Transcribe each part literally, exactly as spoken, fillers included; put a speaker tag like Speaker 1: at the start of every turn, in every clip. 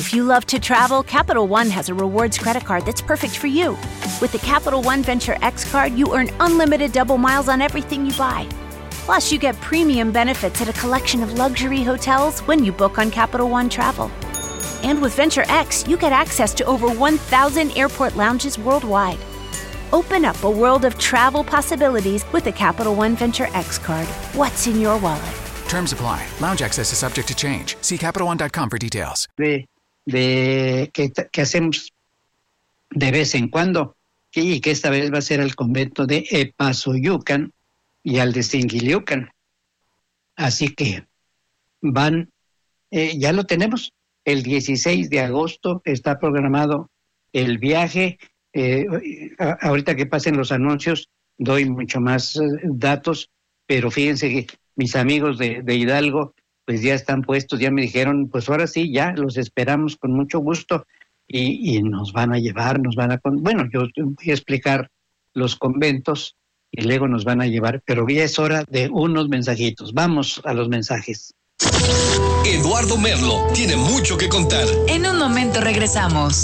Speaker 1: If you love to travel, Capital One has a rewards credit card that's perfect for you. With the Capital One Venture X card, you earn unlimited double miles on everything you buy. Plus, you get premium benefits at a collection of luxury hotels when you book on Capital One Travel. And with Venture X, you get access to over one thousand airport lounges worldwide. Open up a world of travel possibilities with the Capital One Venture X card. What's in your wallet?
Speaker 2: Terms apply. Lounge access is subject to change. See Capital One dot com for details.
Speaker 3: De, de que, que hacemos de vez en cuando, y que esta vez va a ser el convento de Epazoyucan y al de Singiliucan. Así que van, eh, ya lo tenemos, el dieciséis de agosto está programado el viaje. Eh, a, ahorita que pasen los anuncios doy mucho más uh, datos, pero fíjense que mis amigos de, de Hidalgo pues ya están puestos, ya me dijeron, pues ahora sí, ya los esperamos con mucho gusto y, y nos van a llevar, nos van a... Bueno, yo voy a explicar los conventos y luego nos van a llevar, pero ya es hora de unos mensajitos. Vamos a los mensajes.
Speaker 4: Eduardo Merlo tiene mucho que contar.
Speaker 5: En un momento regresamos.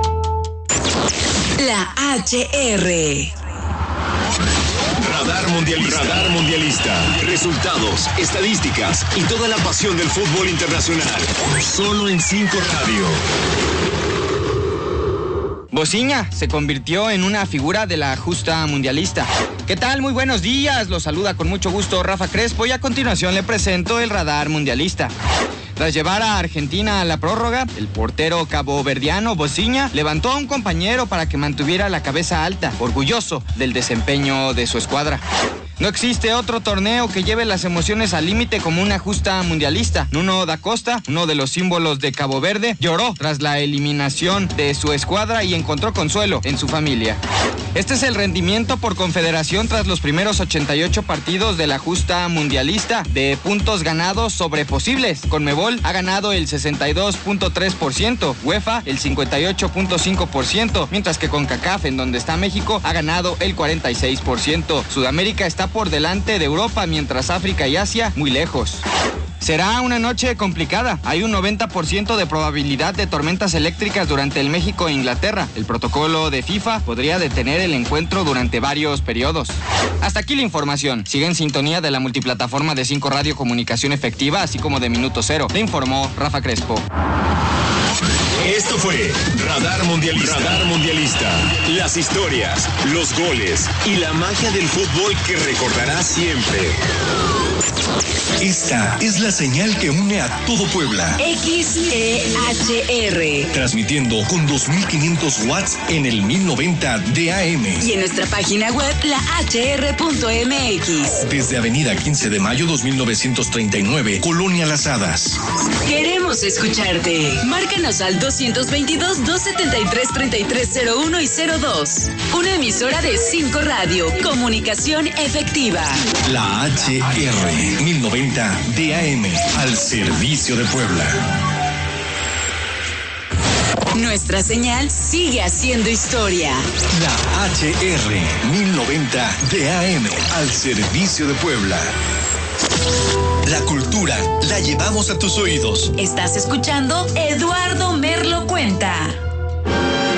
Speaker 5: La H R.
Speaker 4: Radar Mundialista. Radar Mundialista. Resultados, estadísticas y toda la pasión del fútbol internacional. Solo en cinco Radio.
Speaker 6: Bociña se convirtió en una figura de la justa mundialista. ¿Qué tal? Muy buenos días. Los saluda con mucho gusto Rafa Crespo y a continuación le presento el radar mundialista. Tras llevar a Argentina a la prórroga, el portero caboverdiano Bociña levantó a un compañero para que mantuviera la cabeza alta, orgulloso del desempeño de su escuadra. No existe otro torneo que lleve las emociones al límite como una justa mundialista. Nuno da Costa, uno de los símbolos de Cabo Verde, lloró tras la eliminación de su escuadra y encontró consuelo en su familia. Este es el rendimiento por confederación tras los primeros ochenta y ocho partidos de la justa mundialista. De puntos ganados sobre posibles, Conmebol ha ganado el sesenta y dos punto tres por ciento, UEFA el cincuenta y ocho punto cinco por ciento, mientras que CONCACAF, en donde está México, ha ganado el cuarenta y seis por ciento. Sudamérica está por delante de Europa, mientras África y Asia muy lejos. Será una noche complicada. Hay un noventa por ciento de probabilidad de tormentas eléctricas durante el México e Inglaterra. El protocolo de FIFA podría detener el encuentro durante varios periodos. Hasta aquí la información. Sigue en sintonía de la multiplataforma de cinco Radio Comunicación Efectiva, así como de Minuto Cero. Le informó Rafa Crespo.
Speaker 4: Esto fue Radar Mundialista. Radar Mundialista. Las historias, los goles y la magia del fútbol que recordarás siempre. Esta es la señal que une a todo Puebla.
Speaker 5: X E H R.
Speaker 4: Transmitiendo con dos mil quinientos watts en el mil noventa de A M.
Speaker 5: Y en nuestra página web, la h r punto m x.
Speaker 4: Desde Avenida quince de Mayo dos mil novecientos treinta y nueve, Colonia Las Hadas.
Speaker 5: Queremos escucharte. Márcanos al dos veintidós, dos setenta y tres, treinta y tres cero uno y cero dos. Una emisora de cinco Radio. Comunicación efectiva.
Speaker 4: La H R mil noventa de A M. Al servicio de Puebla.
Speaker 5: Nuestra señal sigue haciendo historia.
Speaker 4: La H R mil noventa de A M. Al servicio de Puebla. La cultura la llevamos a tus oídos.
Speaker 5: Estás escuchando Eduardo Merlo Cuenta.